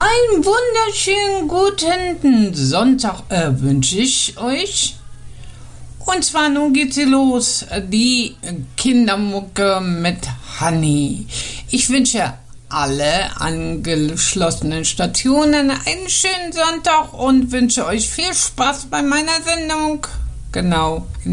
Einen wunderschönen guten Sonntag wünsche ich euch. Und zwar nun geht's hier los, die Kindermucke mit Hanni. Ich wünsche alle angeschlossenen Stationen einen schönen Sonntag und wünsche euch viel Spaß bei meiner Sendung. Genau.